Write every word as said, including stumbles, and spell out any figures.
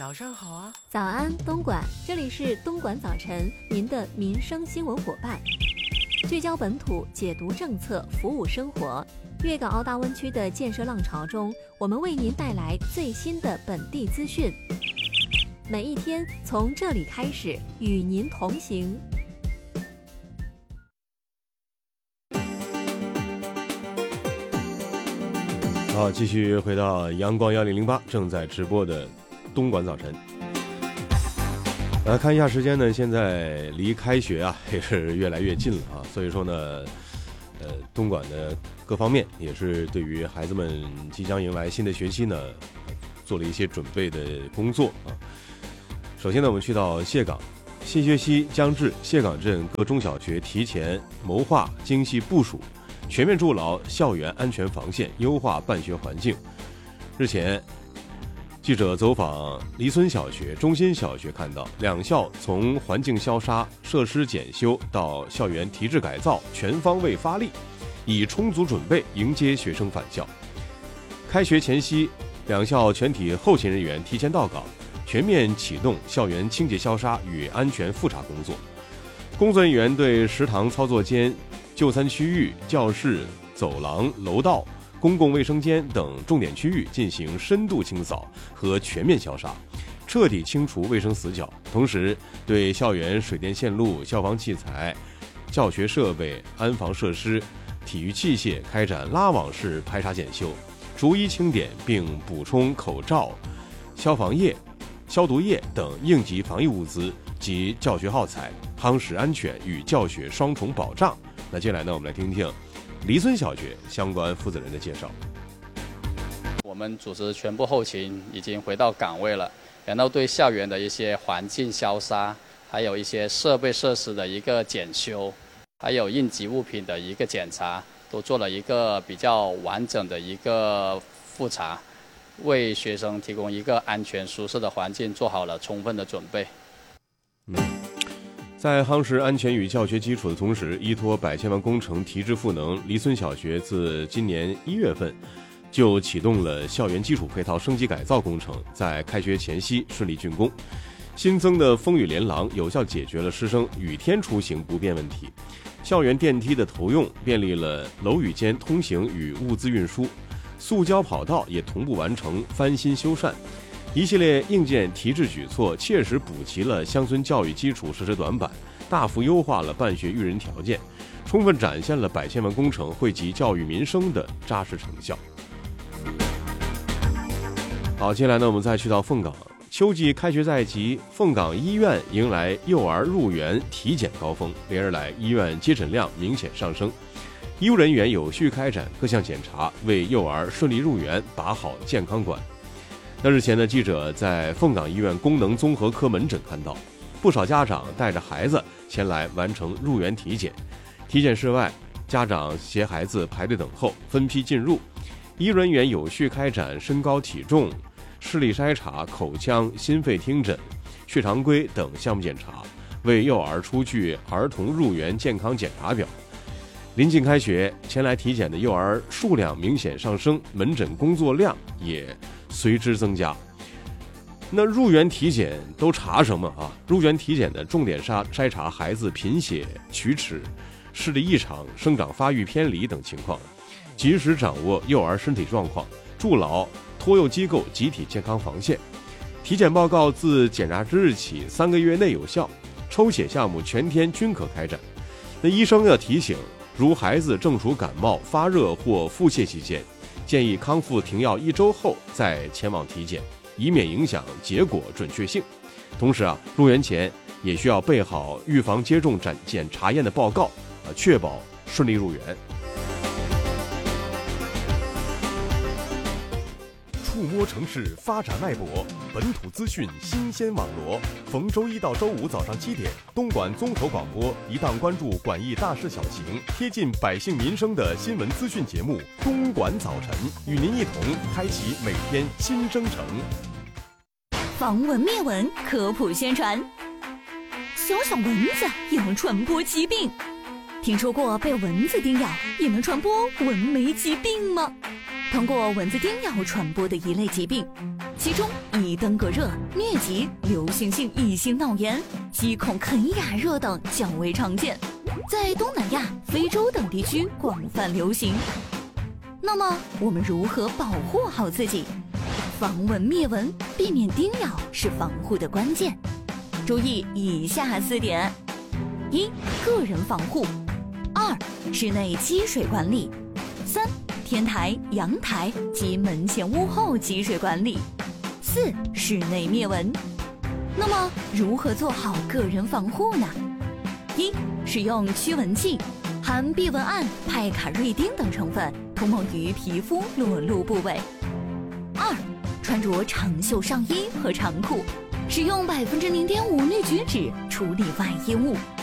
早上好啊！ 早安，东莞，这里是东莞早晨，您的民生新闻伙伴，聚焦本土，解读政策，服务生活。粤港澳大湾区的建设浪潮中，我们为您带来最新的本地资讯。每一天从这里开始，与您同行。 好，继续回到阳光幺零零八正在直播的东莞早晨。来看一下时间呢，现在离开学啊也是越来越近了啊，所以说呢，呃，东莞的各方面也是对于孩子们即将迎来新的学期呢，做了一些准备的工作啊。首先呢，我们去到蟹港，新学期将至，蟹港镇各中小学提前谋划、精细部署，全面筑牢校园安全防线，优化办学环境。日前，记者走访黎村小学、中心小学，看到两校从环境消杀、设施检修到校园提质改造，全方位发力，以充足准备迎接学生返校。开学前夕，两校全体后勤人员提前到岗，全面启动校园清洁消杀与安全复查工作。工作人员对食堂操作间、就餐区域、教室、走廊、楼道、公共卫生间等重点区域进行深度清扫和全面消杀，彻底清除卫生死角。同时，对校园水电线路、消防器材、教学设备、安防设施、体育器械开展拉网式排查检修，逐一清点并补充口罩、消防液、消毒液等应急防疫物资及教学耗材，夯实安全与教学双重保障。那接下来呢，我们来听听黎村小学相关负责人的介绍。 我们组织全部后勤已经回到岗位了，然后对校园的一些环境消杀，还有一些设备设施的一个检修，还有应急物品的一个检查，都做了一个比较完整的一个复查，为学生提供一个安全舒适的环境做好了充分的准备。 嗯，在夯实安全与教学基础的同时，依托百千万工程提质赋能，黎村小学自今年一月份就启动了校园基础配套升级改造工程，在开学前夕顺利竣工。新增的风雨连廊有效解决了师生雨天出行不便问题，校园电梯的投用便利了楼宇间通行与物资运输，塑胶跑道也同步完成翻新修缮。一系列硬件提质举措切实补齐了乡村教育基础设施短板，大幅优化了办学育人条件，充分展现了百千万工程惠及教育民生的扎实成效。好，接下来呢，我们再去到凤岗。秋季开学在即，凤岗医院迎来幼儿入园体检高峰，连日来医院接诊量明显上升，医务人员有序开展各项检查，为幼儿顺利入园把好健康关。那日前呢，记者在凤岗医院功能综合科门诊看到，不少家长带着孩子前来完成入园体检。体检室外，家长携孩子排队等候，分批进入。医务人员有序开展身高体重、视力筛查、口腔、心肺听诊、血常规等项目检查，为幼儿出具儿童入园健康检查表。临近开学，前来体检的幼儿数量明显上升，门诊工作量也随之增加。那入园体检都查什么啊？入园体检的重点筛筛查孩子贫血、龋齿、视力异常、生长发育偏离等情况，及时掌握幼儿身体状况，筑牢托幼机构集体健康防线。体检报告自检查之日起三个月内有效，抽血项目全天均可开展。那医生要提醒，如孩子正处感冒、发热或腹泻期间，建议康复停药一周后再前往体检，以免影响结果准确性。同时啊，入园前也需要备好预防接种展检查验的报告，啊，确保顺利入园。 触摸城市发展脉搏，本土资讯新鲜网罗。逢周一到周五早上七点，东莞综合广播一档关注莞义大事小情、贴近百姓民生的新闻资讯节目《东莞早晨》，与您一同开启每天新征程。 防蚊灭蚊科普宣传：小小蚊子也能传播疾病。听说过被蚊子叮咬也能传播蚊媒疾病吗？通过蚊子叮咬传播的一类疾病， 其中以登革热、疟疾、流行性异性脑炎、疾控肯亚热等较为常见，在东南亚、非洲等地区广泛流行。那么，我们如何保护好自己？防蚊灭蚊，避免叮咬是防护的关键。注意以下四点：一、个人防护；二、室内积水管理；三、天台、阳台及门前屋后积水管理；四、室内灭蚊。那么，如何做好个人防护呢？一、使用驱蚊剂，含避蚊胺、派卡瑞丁等成分，涂抹于皮肤裸露部位。二、穿着长袖上衣和长裤，使用百分之零点五氯菊酯处理外衣物。